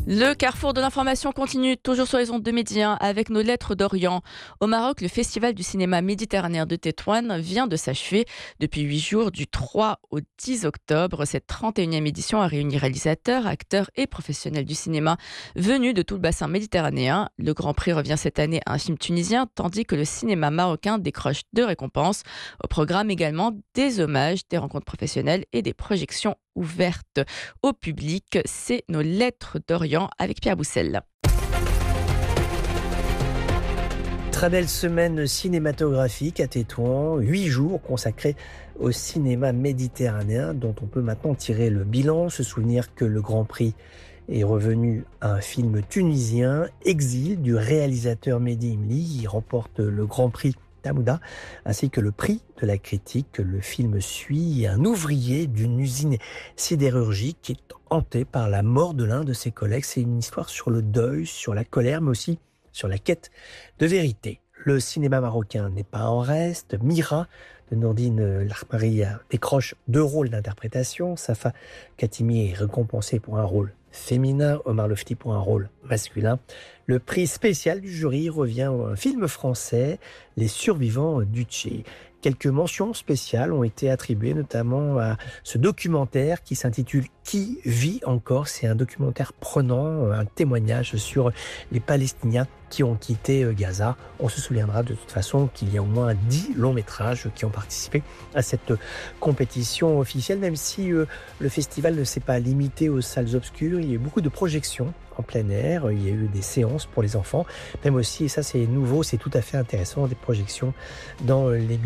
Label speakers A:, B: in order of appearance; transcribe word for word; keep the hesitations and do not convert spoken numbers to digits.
A: Le carrefour de l'information continue, toujours sur les ondes de Média, avec nos lettres d'Orient. Au Maroc, le festival du cinéma méditerranéen de Tétouan vient de s'achever. Depuis huit jours, du trois au dix octobre, cette trente et unième édition a réuni réalisateurs, acteurs et professionnels du cinéma venus de tout le bassin méditerranéen. Le Grand Prix revient cette année à un film tunisien, tandis que le cinéma marocain décroche deux récompenses. Au programme également des hommages, des rencontres professionnelles et des projections ouvertes au public. C'est nos lettres d'Orient avec Pierre Boussel.
B: Très belle semaine cinématographique à Tétouan, huit jours consacrés au cinéma méditerranéen dont on peut maintenant tirer le bilan, se souvenir que le Grand Prix est revenu à un film tunisien, Exil, du réalisateur Mehdi Imli. Il remporte le Grand Prix Tamouda, ainsi que le prix de la critique. Le film suit un ouvrier d'une usine sidérurgique qui est hanté par la mort de l'un de ses collègues. C'est une histoire sur le deuil, sur la colère, mais aussi sur la quête de vérité. Le cinéma marocain n'est pas en reste. Mira de Nordine Larmari décroche deux rôles d'interprétation. Safa Katimi est récompensée pour un rôle féminin, Omar Lofti pour un rôle masculin. Le prix spécial du jury revient à un film français, Les Survivants du Tché. Quelques mentions spéciales ont été attribuées, notamment à ce documentaire qui s'intitule « Qui vit encore ?» C'est un documentaire prenant, un témoignage sur les Palestiniens qui ont quitté Gaza. On se souviendra de toute façon qu'il y a au moins dix longs métrages qui ont participé à cette compétition officielle, même si euh, le festival ne s'est pas limité aux salles obscures. Il y a eu beaucoup de projections en plein air, il y a eu des séances pour les enfants, même aussi, et ça c'est nouveau, c'est tout à fait intéressant, des projections dans les